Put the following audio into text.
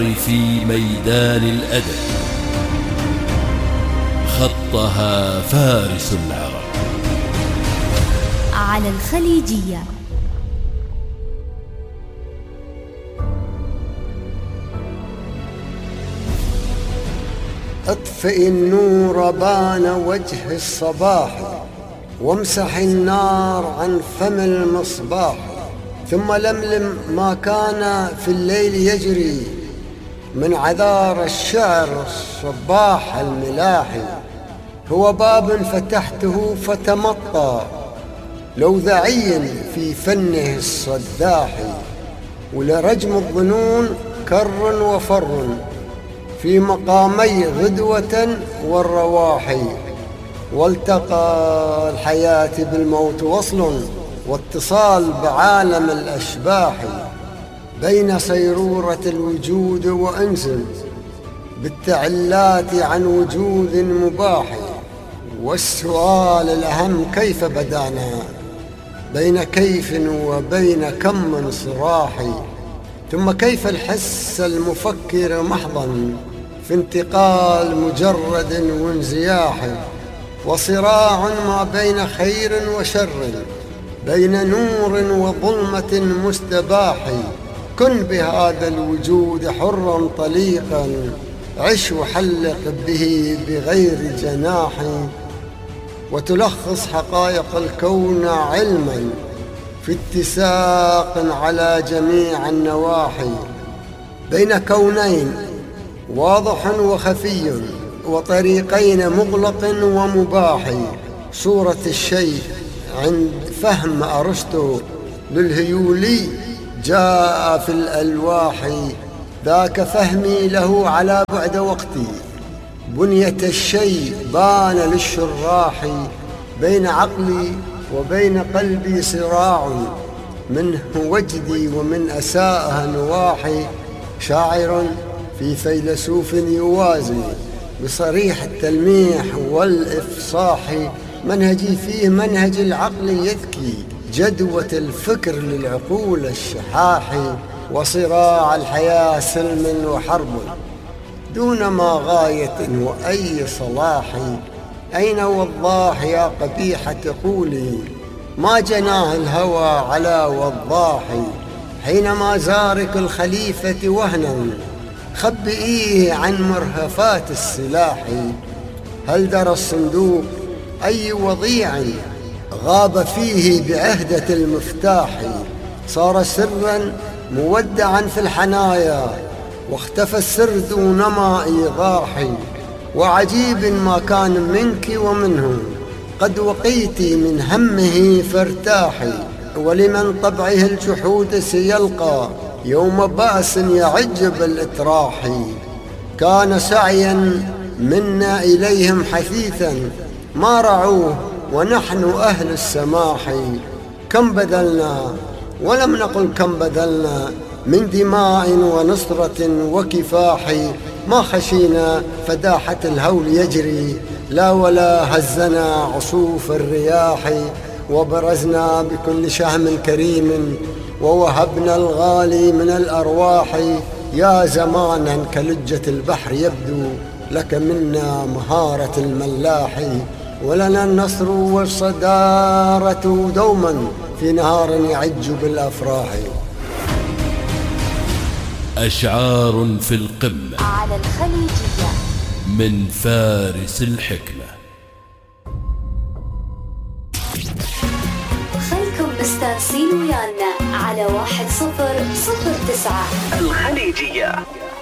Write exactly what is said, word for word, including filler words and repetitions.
في ميدان الأدب خطها فارس العرب. على الخليجية. اطفئ النور بان وجه الصباح، وامسح النار عن فم المصباح، ثم لملم ما كان في الليل يجري من عذار الشعر الصباح الملاحي. هو باب فتحته فتمطى لوذعي في فنه الصداح، ولرجم الظنون كر وفر في مقامي غدوة والرواحي. والتقى الحياة بالموت وصل، واتصال بعالم الأشباح، بين صيرورة الوجود وأنس بالتعلات عن وجود مباح. والسؤال الأهم كيف بدانا بين كيف وبين كم من صراح، ثم كيف الحس المفكر محضا في انتقال مجرد وانزياح، وصراع ما بين خير وشر، بين نور وظلمة مستباح. كن بهذا الوجود حرا طليقا، عش وحلق به بغير جناح، وتلخص حقائق الكون علما في اتساق على جميع النواحي، بين كونين واضح وخفي، وطريقين مغلق ومباح. صورة الشيء عند فهم أرسطو للهيولي جاء في الألواح، ذاك فهمي له على بعد وقتي. بنية الشيء بان للشراح، بين عقلي وبين قلبي صراع، منه وجدي ومن أساءها نواحي. شاعر في فيلسوف يوازي بصريح التلميح والإفصاح، منهجي فيه منهج العقل يذكي جدوة الفكر للعقول الشحاح. وصراع الحياة سلم وحرب دون ما غاية وأي صلاح. أين وضاح يا قبيحة قولي، ما جناه الهوى على وضاح. حينما زارك الخليفة وهنا خبئيه عن مرهفات السلاح. هل درى الصندوق أي وضيع غاب فيه بعهدة المفتاح. صار سرا مودعا في الحنايا، واختفى السر دون ما إيضاح. وعجيب ما كان منك ومنه، قد وقيت من همه فارتاحي. ولمن طبعه الجحود سيلقى يوم بأس يعج بالإتراح. كان سعيا منا إليهم حثيثا، ما رعوه ونحن أهل السماح. كم بذلنا ولم نقل كم بذلنا من دماء ونصرة وكفاح. ما خشينا فداحة الهول يجري، لا ولا هزنا عصوف الرياح. وبرزنا بكل شهم كريم، ووهبنا الغالي من الأرواح. يا زمانا كلجة البحر يبدو لك منا مهارة الملاح، ولنا النصر والصدارة دوما في نهار يعج بالأفراح. أشعار في القمة على الخليجية من فارس الحكمة. خلكم مستانسين ويانا على واحد صفر صفر تسعة الخليجية.